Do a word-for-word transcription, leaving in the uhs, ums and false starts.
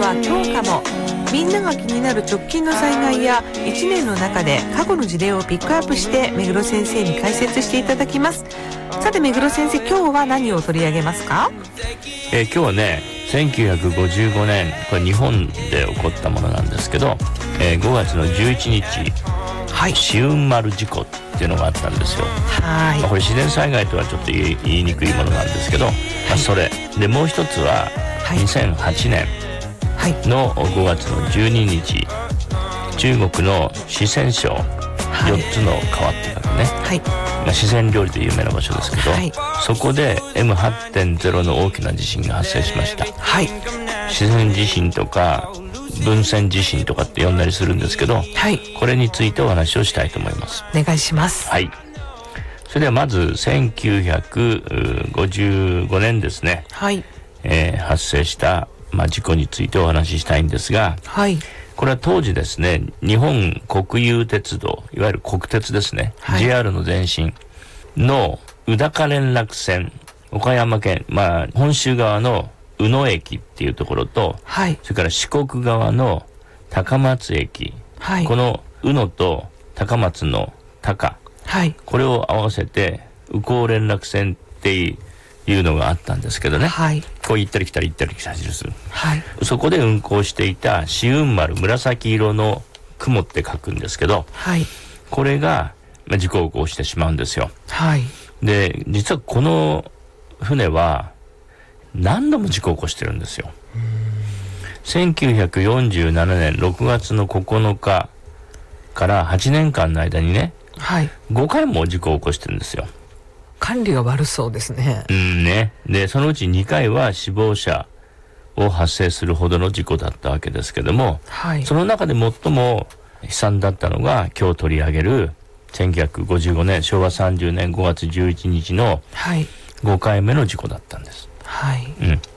は超過も。みんなが気になる直近の災害やいちねんの中で過去の事例をピックアップして目黒先生に解説していただきます。さて目黒先生、今日は何を取り上げますか？ えー、今日はねせんきゅうひゃくごじゅうごねん、これ日本で起こったものなんですけど、えー、ごがつのじゅういちにち、はい、紫雲丸事故っていうのがあったんですよ。はい、まあ、これ自然災害とはちょっと言い、言いにくいものなんですけど、まあ、それでもう一つはにせんはちねんのごがつのじゅうににち、中国の四川省、よっつの川って書くね、はい、まあ、四川料理で有名な場所ですけど、はい、そこで エムはちてんゼロ の大きな地震が発生しました。はい、四川地震とか分線地震とかって呼んだりするんですけど、はい、これについてお話をしたいと思います。 お願いします。 はい、それではまずせんきゅうひゃくごじゅうごねんですね、はい、えー、発生した、まあ、事故についてお話ししたいんですが、はい、これは当時ですね、日本国有鉄道、いわゆる国鉄ですね、はい、ジェイアール の前身の宇高連絡船、岡山県、まあ、本州側の宇野駅っていうところと、はい、それから四国側の高松駅、はい、この宇野と高松の高、はい、これを合わせて宇高連絡船っていうのがあったんですけどね、はい、こう行ったり来たり行ったり来たりする、はい、そこで運行していた紫雲丸、紫色の雲って書くんですけど、はい、これが事故を起こしてしまうんですよ。はい、で実はこの船は何度も事故を起こしてるんですよ。せんきゅうひゃくよんじゅうななねんろくがつのここのかからはちねんかんの間にね、はい、ごかいも事故を起こしてるんですよ。 管理が悪そうですね。 うんね。でそのうちにかいは死亡者を発生するほどの事故だったわけですけども、はい、その中で最も悲惨だったのが今日取り上げるせんきゅうひゃくごじゅうごねんしょうわさんじゅうねんごがつじゅういちにちのごかいめの事故だったんです。はい、うん、